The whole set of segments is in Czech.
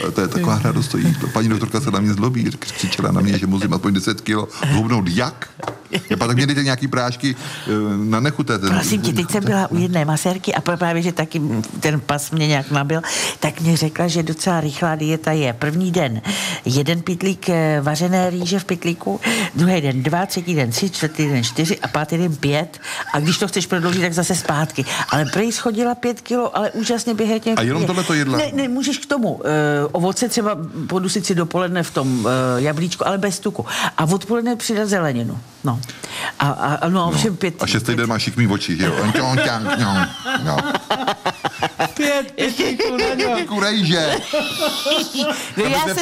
To je taková radost to jídlo. Paní doktorka se na mě zlobí, křičela na mě, že musím aspoň 10 kilo zhubnout. Jak? Tak mě dejte nějaký prášky na nechuté. Prosím tě, teď jsem byla u jedné masérky a právě, že taky ten pas mě nějak nabil, tak mě řekla, že docela rychlá dieta je. První den 1 pytlík vařené rýže v pytlíku, druhý den 2, třetí den 3, čtvrtý den 4 a pátý den 5. A když to chceš prodloužit, tak zase zpátky. Ale prej schodila 5 kilo, ale úžasně během těch... A jenom tohleto jedla? Ne, můžeš k tomu. Ovoce třeba podusit si dopoledne v tom jablíčku, ale bez tuku. A odpoledne přidat zeleninu. No. No, všem 5. A 6. den máš šikmý oči, jo? No. 5 pytlíků rejže. No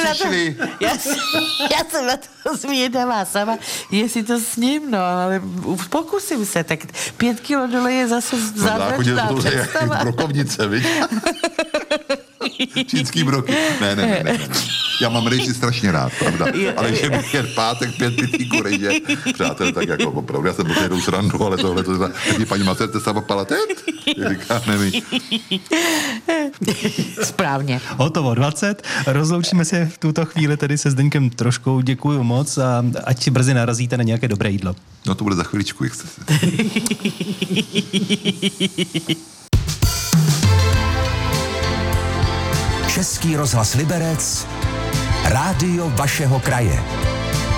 já jsem na to zvědavá sama, jestli to s ním, no, ale pokusím se, tak 5 kilo dole je zase zázračná představa. Brokovnice, viď? Čínský broky. Ne. Já mám rejži strašně rád, pravda. Ale že bych jen pátek 5 pytlíků rejže, přátel, tak jako opravdu. Já jsem byl jednou srandu, ale tohle to je taky paní Macerte sama palatet? Říká, neví. Správně. Hotovo, 20. Rozloučíme se v tuto chvíli tedy se Zdeňkem Troškou. Děkuju moc a ať si brzy narazíte na nějaké dobré jídlo. No to bude za chviličku, jak chcete. Český rozhlas Liberec, rádio vašeho kraje.